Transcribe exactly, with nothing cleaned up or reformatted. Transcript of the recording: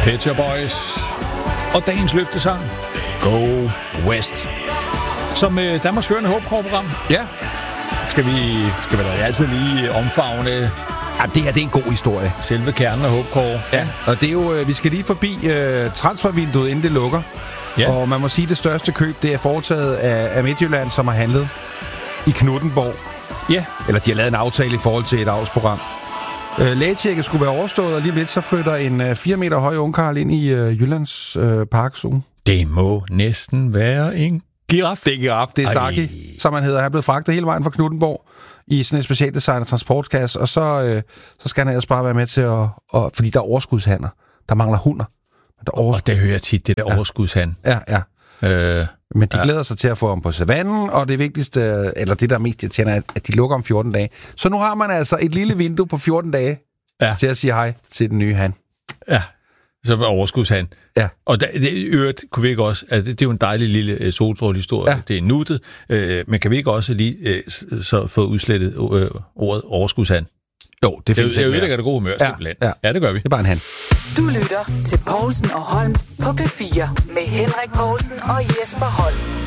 Pet Shop Boys og dagens løftesang Go West. Som øh, Danmarks førende håbkår-program. Ja. Skal vi, skal vi da altid lige omfavne... Ja, det her, det er en god historie. Selve kernen af håbkår. Ja, og det er jo, vi skal lige forbi uh, transfervinduet, inden det lukker. Ja. Og man må sige, at det største køb, det er foretaget af, af Midtjylland, som har handlet i Knuthenborg. Ja. Eller de har lavet en aftale i forhold til et avlsprogram. Uh, lægetjekket skulle være overstået, og lige lidt så flytter en uh, fire meter høj ungkarl ind i uh, Jyllands uh, parkzone. Det må næsten være en giraf. Det er giraf, det er Saki, som han hedder. Han er blevet fragtet hele vejen fra Knuthenborg i sådan en specialdesignet transportkasse, og så, øh, så skal han ellers bare være med til at... Og, fordi der er overskudshander. Der mangler hunder. Der overskud... Og det hører jeg tit, det der ja. overskudshand. Ja, ja. Øh, Men de ja. glæder sig til at få ham på savannen, og det vigtigste, eller det der er mest irriterende, er, at de lukker om fjorten dage. Så nu har man altså et lille vindue på fjorten dage ja. til at sige hej til den nye han. Ja, som er overskudshand. Ja. Og der, det, i øvrigt kunne vi ikke også... Altså, det, det er jo en dejlig lille uh, solstrålehistorie. Ja. Det er nuttet. Øh, men kan vi ikke også lige uh, så få udslettet uh, ordet overskudshand? Jo, det findes det, det er jo et, der gør det gode humør, ja. simpelthen. Ja. ja, det gør vi. Det er bare en han. Du lytter til Povlsen og Holm på P fire med Henrik Povlsen og Jesper Holm.